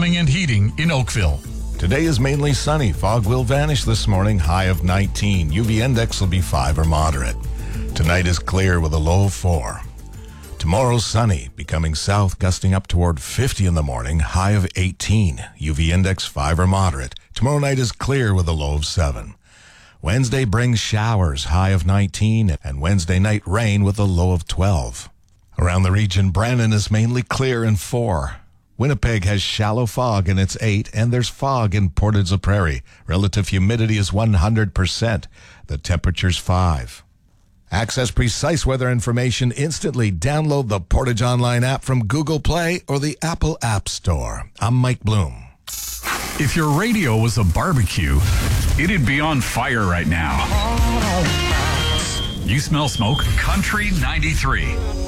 Plumbing and Heating in Oakville. Today is mainly sunny. Fog will vanish this morning, high of 19. UV index will be 5 or moderate. Tonight is clear with a low of 4. Tomorrow's sunny, becoming south, gusting up toward 50 in the morning, high of 18. UV index 5 or moderate. Tomorrow night is clear with a low of 7. Wednesday brings showers, high of 19, and Wednesday night rain with a low of 12. Around the region, Brandon is mainly clear and 4. Winnipeg has shallow fog and it's 8, and there's fog in Portage la Prairie. Relative humidity is 100%. The temperature's 5. Access precise weather information instantly. Download the Portage Online app from Google Play or the Apple App Store. I'm Mike Bloom. If your radio was a barbecue, it'd be on fire right now. You smell smoke? Country 93.